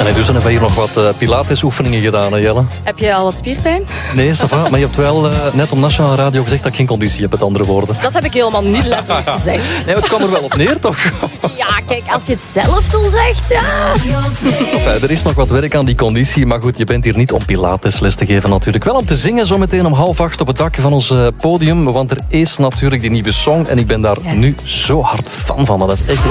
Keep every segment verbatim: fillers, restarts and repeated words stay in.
En intussen hebben we hier nog wat uh, pilatesoefeningen gedaan, hè, Jelle? Heb je al wat spierpijn? Nee, ça va. Maar je hebt wel uh, net op Nationale Radio gezegd dat ik geen conditie heb, met andere woorden. Dat heb ik helemaal niet letterlijk gezegd. Nee, het kwam er wel op neer, toch? Ja, kijk, als je het zelf zo zegt, ja. Enfin, er is nog wat werk aan die conditie, maar goed, je bent hier niet om pilatesles te geven natuurlijk. Wel om te zingen zometeen om half acht op het dak van ons uh, podium, want er is natuurlijk die nieuwe song en ik ben daar ja. nu zo hard fan van, maar dat is echt...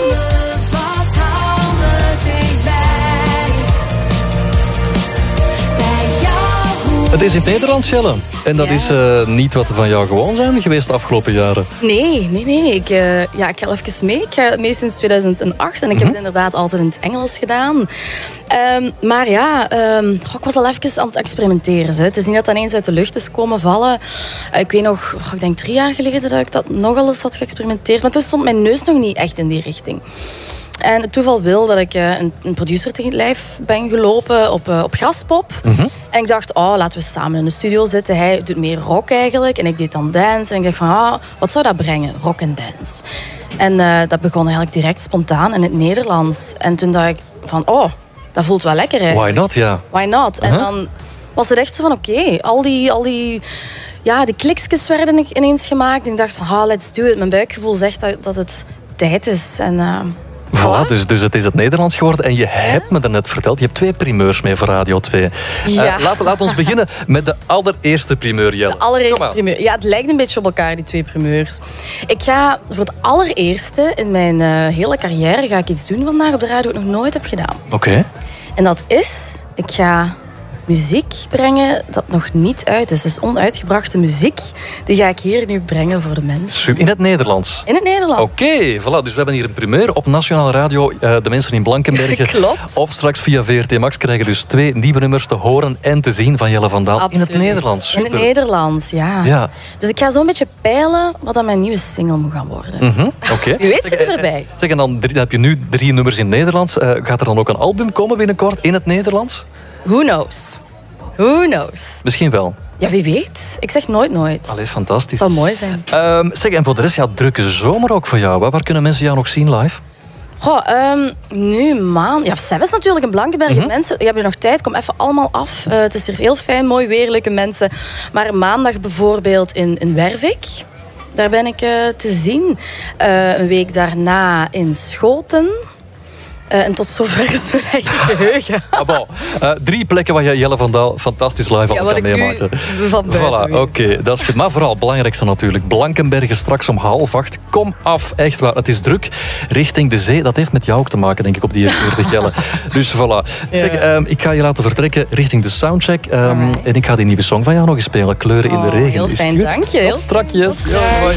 Het is in het Nederlands, Jelle. En dat ja. is uh, niet wat we van jou gewoon zijn geweest de afgelopen jaren. Nee, nee, nee. Ik, uh, ja, ik ga even mee. Ik ga mee sinds tweeduizend acht en ik mm-hmm. heb het inderdaad altijd in het Engels gedaan. Um, maar ja, um, ik was al even aan het experimenteren. Hè. Het is niet dat dat ineens uit de lucht is komen vallen. Uh, ik weet nog, ik denk drie jaar geleden dat ik dat nogal eens had geëxperimenteerd. Maar toen stond mijn neus nog niet echt in die richting. En het toeval wil dat ik uh, een, een producer tegen het lijf ben gelopen op, uh, op Gaspop. Mm-hmm. En ik dacht, oh, laten we samen in de studio zitten. Hij doet meer rock eigenlijk. En ik deed dan dance. En ik dacht van, ah, wat zou dat brengen? Rock en dance. En uh, dat begon eigenlijk direct spontaan in het Nederlands. En toen dacht ik van, oh, dat voelt wel lekker. Hè? Why not, ja. Why not? Uh-huh. En dan was het echt zo van, oké, okay, al die... Al die ja, die kliksjes werden ineens gemaakt. En ik dacht van, ah, let's do it. Mijn buikgevoel zegt dat, dat het tijd is. En... Uh, Voilà, dus, dus het is het Nederlands geworden. En je ja? hebt me daarnet verteld, je hebt twee primeurs mee voor Radio twee. Ja. Uh, laat, laat ons beginnen met de allereerste primeur, Jelle. De allereerste primeur. Ja, het lijkt een beetje op elkaar, die twee primeurs. Ik ga voor het allereerste in mijn uh, hele carrière ga ik iets doen vandaag op de radio dat ik nog nooit heb gedaan. Oké. Okay. En dat is, ik ga muziek brengen dat nog niet uit is. Dus onuitgebrachte muziek, die ga ik hier nu brengen voor de mensen. In het Nederlands? In het Nederlands. Oké, okay, voilà. Dus we hebben hier een primeur op Nationale Radio. Uh, de mensen in Blankenberge. Klopt. Of straks via V R T Max krijgen dus twee nieuwe nummers te horen en te zien van Jelle van Daal. Absoluut. In het Nederlands. Super. In het Nederlands, ja. ja. Dus ik ga zo'n beetje peilen wat dat mijn nieuwe single moet gaan worden. Mm-hmm. Oké. Okay. Wie weet zit erbij. Zeg, en dan, dan heb je nu drie nummers in het Nederlands. Uh, gaat er dan ook een album komen binnenkort in het Nederlands? Who knows? Who knows? Misschien wel. Ja, wie weet. Ik zeg nooit nooit. Allee, fantastisch. Het zou mooi zijn. Um, zeg, en voor de rest, ja, drukke zomer ook voor jou. Waar kunnen mensen jou nog zien live? Goh, um, nu maand... Ja, Sef is natuurlijk een Blankenberge. Mm-hmm. Mensen, je hebt hier nog tijd. Kom even allemaal af. Uh, het is hier heel fijn, mooi weer, leuke mensen. Maar maandag bijvoorbeeld in, in Wervik. Daar ben ik uh, te zien. Uh, een week daarna in Schoten. Uh, en tot zover is mijn eigen geheugen. Ah, bon. uh, drie plekken waar je Jelle van Daal fantastisch live ja, al kan meemaken. Van voilà, oké, okay, dat is goed. Maar vooral het belangrijkste natuurlijk. Blankenberge straks om half acht. Kom af, echt waar. Het is druk. Richting de zee. Dat heeft met jou ook te maken, denk ik, op die veertig Jelle. Dus voilà. Ja. Zeg, um, ik ga je laten vertrekken richting de soundcheck. Um, en ik ga die nieuwe song van jou nog eens spelen. Kleuren oh, in de regen. Heel fijn, is dank je. Tot strakjes. Tot straks. Ja,